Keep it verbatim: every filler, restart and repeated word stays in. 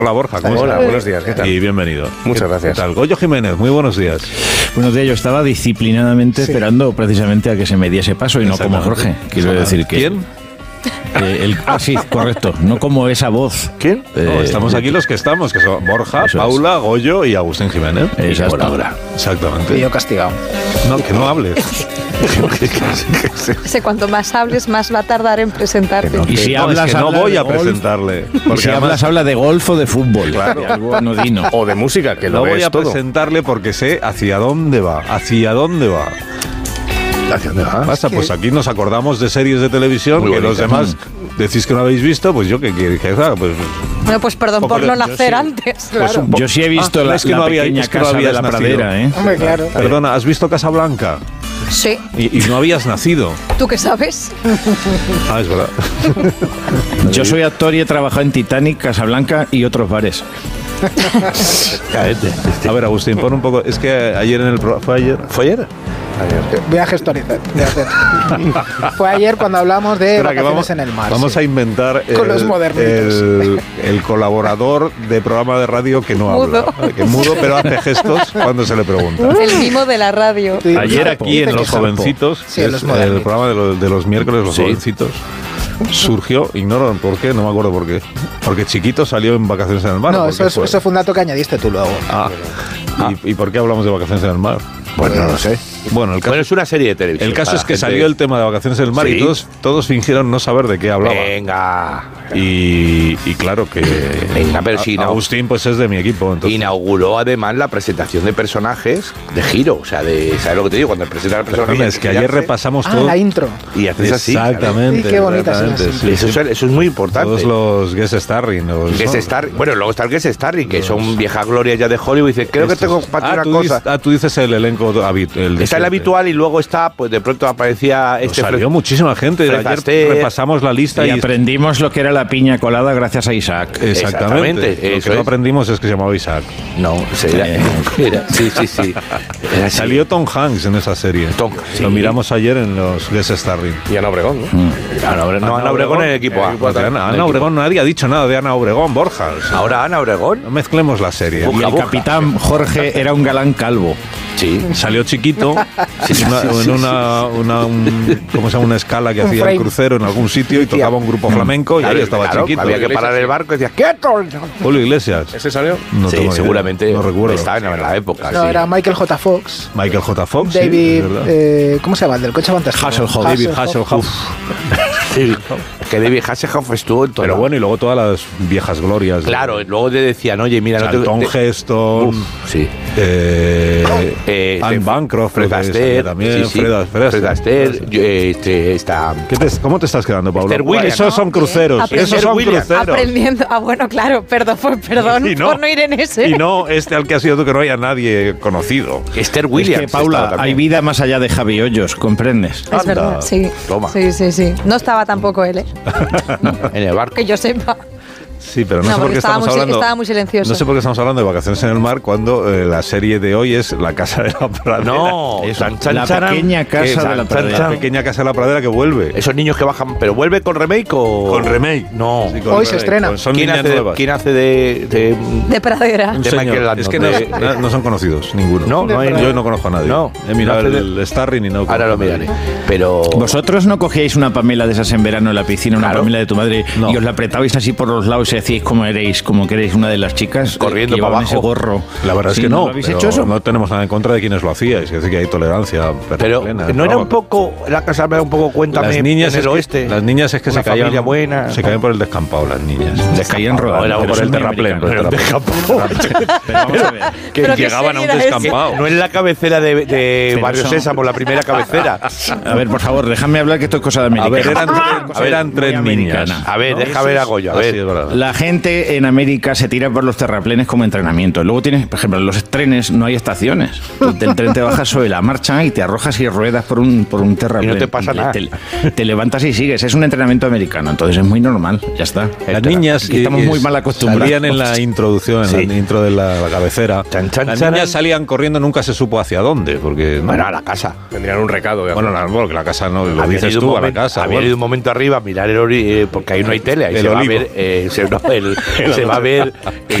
Hola Borja, ¿cómo Hola, estás? buenos días, ¿qué tal? Y bienvenido. Muchas gracias. ¿Qué tal? Goyo Jiménez, muy buenos días. Buenos días, yo estaba disciplinadamente sí. esperando precisamente a que se me diese paso y no como Jorge. Quiero decir que... ¿Quién? Eh, el, ah, sí, correcto. No como esa voz. ¿Quién? Eh, no, estamos aquí los que estamos, que son Borja, Paula, es. Goyo y Agustín Jiménez. Esa es ahora. Exactamente. Y yo castigado. No, que no hables. Sé, cuanto más hables, más va a tardar en presentarte. No, y si no, hablas, es que no voy a golf, presentarle. Y si hablas, habla de golf o de fútbol. Claro. Algo anodino. O de música, que no lo voy a todo. presentarle porque sé hacia dónde va. Hacia dónde va. ¿Hacia dónde va? Pasa, pues aquí nos acordamos de series de televisión Muy que bonita. Los demás decís que no habéis visto, pues yo que quiero que pues bueno, pues perdón por no nacer sí, antes. Pues claro. Yo sí he visto ah, la, es que la no había, pequeña es que casa no de la nacido. pradera, ¿eh? Hombre, claro. Perdona, ¿has visto Casablanca? Sí. Y, y no habías nacido. ¿Tú qué sabes? Ah, es verdad. Yo soy actor y he trabajado en Titanic, Casablanca y otros bares. A ver, Agustín, pon un poco. Es que ayer en el pro... ¿Fue ayer? ¿Fue ayer? Ayer. Voy a gestorizar. Voy a hacer. Fue ayer cuando hablamos de Espera, vacaciones vamos, en el mar. Vamos sí. a inventar el, Con los modernitos. El, el colaborador de programa de radio que no mudo. habla. Que mudo, pero hace gestos cuando se le pregunta. El mimo de la radio. Sí, ayer aquí en Los Jovencitos, sí, es los el programa de los, de los miércoles, Los sí. Jovencitos, surgió, ignoro por qué, no me acuerdo por qué, porque Chiquito salió en Vacaciones en el Mar. No, eso, es, eso fue un dato que añadiste tú luego. Ah, ah. ¿Y, ¿Y por qué hablamos de Vacaciones en el Mar? Pues no lo sé. Bueno, el caso, bueno, es una serie de televisión. El caso es que salió el tema de Vacaciones en el Mar ¿Sí? y todos, todos fingieron no saber de qué hablaba. Venga. Y, y claro que Venga, pero si a, Agustín pues es de mi equipo. Entonces. Inauguró además la presentación de personajes de giro. O sea, de ¿sabes lo que te digo? Cuando presenta el personaje. Es que ayer repasamos ah, todo. la intro. Y haces así. Exactamente. Sí, qué bonita exactamente, sí, eso, sí. es, eso es muy importante. Todos los guest starring. Los, guest ¿no? starring. Bueno, luego está el guest starring, que los... son viejas glorias ya de Hollywood. Y dice, creo Estos. que tengo para ah, una tú cosa. Dices, ah, tú dices el elenco habitual. Está el habitual y luego está, pues de pronto aparecía Nos este. Salió Fred, muchísima gente. Fred ayer Aster, repasamos la lista y, y aprendimos lo que era la piña colada gracias a Isaac. Exactamente. Exactamente. Lo Eso que no es. aprendimos es que se llamaba Isaac. No, era, era, sí, sí, sí. Era Salió Tom Hanks en esa serie. Tom, sí. Lo miramos ayer en los Guest Starring. Y Ana Obregón, ¿no? Mm. Ana Obregón, no, Ana Obregón en el equipo A. Pues Ana, Ana Obregón, nadie ha dicho nada de Ana Obregón, Borja. O sea, ahora Ana Obregón. No mezclemos la serie. Y el capitán Jorge era un galán calvo. Sí. Salió chiquito sí, una, en una, una un, ¿cómo se llama? Una escala que hacía el crucero en algún sitio y tocaba un grupo flamenco y claro, ahí estaba claro, chiquito. Había que parar el barco y decía ¡quieto! Julio Iglesias. ¿Ese salió? No sí, seguramente. No recuerdo. Estaba en la época. No, sí. era Michael J. Fox. Michael J. Fox. David. Sí, eh, ¿Cómo se llama? El del coche fantástico. Hasselhoff. David Hasselhoff. Sí. Que David Hasselhoff estuvo en todo. Pero bueno, y luego todas las viejas glorias. Claro, de... luego te decían, oye, mira, Charlton no te... Heston. Uf, sí. Eh, eh, Anne de... Bancroft. Fred Astaire. También. Sí, sí. Fred, Fred, Fred Astaire. Este, está... te, ¿Cómo te estás quedando, Pablo? Williams, Esos ¿no? son cruceros. Aprender, Esos son Williams. cruceros. Aprendiendo. Ah, bueno, claro. Perdón, perdón y no, por no ir en ese. Y no este al que ha sido tú, que no haya nadie conocido. Esther Williams. Es que, Paula, hay vida más allá de Javi Hoyos, ¿comprendes? Es verdad, sí. Toma. Sí, sí, sí. No estaba tampoco él, ¿eh? En el barco. Que yo sepa. Sí, pero no, no sé por qué estaba estamos muy, hablando. Estaba muy silencioso. No sé por qué estamos hablando de Vacaciones en el Mar cuando eh, la serie de hoy es La Casa de la Pradera. No, Eso, chan, chan, la charan, pequeña casa que, de la pradera. La pequeña Casa de la Pradera que vuelve. Esos niños que bajan, pero vuelve con remake o con remake. No. Sí, con hoy remake. se estrena. Pues son ¿Quién niñas hace, de, nuevas. ¿Quién hace de de, de Pradera? Un de señor. Michael Landon? Es que no, de, no, no son conocidos ninguno. No, no hay, yo no conozco a nadie. No. He mirado no el, el Starring y no. Ahora lo miraré. Pero vosotros no cogíais una Pamela de esas en verano en la piscina, una claro. Pamela de tu madre, no. y os la apretabais así por los lados y decíais como erais, como que erais una de las chicas corriendo que para abajo. Ese gorro. La verdad sí, es que no. ¿no habéis pero hecho eso? No tenemos nada en contra de quienes lo hacíais. Es decir, que hay tolerancia. Pero plena, no era un poco la casa me da un poco cuéntame las niñas en el es oeste. Que, las niñas es que una se caían familia buena. Se caían por el descampado las niñas. Se caían rodando. No, por el terraplén. Por el descampado. Pero vamos a ver. Que ¿Pero llegaban a un qué serie era descampado. No es la cabecera de, de Barrio son... Sésamo, la primera cabecera. A ver, por favor, déjame hablar que esto es cosa de América. A ver, eran, a ver, eran tres niñas. A ver, ¿no? Deja ver a Goyo. A ver. Sí, es verdad. La gente en América se tira por los terraplenes como entrenamiento. Luego tienes, por ejemplo, en los trenes no hay estaciones. Del tren te bajas sobre la marcha y te arrojas y ruedas por un, por un terraplén. Y no te pasa nada. Te, te levantas y sigues. Es un entrenamiento americano, entonces es muy normal. Ya está. Las niñas Aquí estamos y, muy mal acostumbrados. Salían en la introducción, en sí. la intro de la, la cabecera. Chan, chan, Las chan, niñas salían corriendo, nunca se supo hacia dónde. Porque, ¿no? Bueno, a la casa. Tendrían un recado. De bueno, la, porque la casa no, lo había dices ido tú, un a la momento, casa. había bueno. ido un momento arriba a mirar el ori, eh, porque ahí no hay tele, ahí el se olivo. va a ver, eh, se, no, el- se va a ver